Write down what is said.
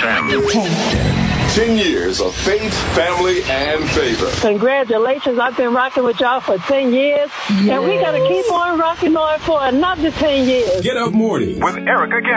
FM. 10 years of faith, family, and favor. Congratulations. I've been rocking with y'all for 10 years. Yes. And we got to keep on rocking on for another 10 years. Get Up Morning with Erica Campbell.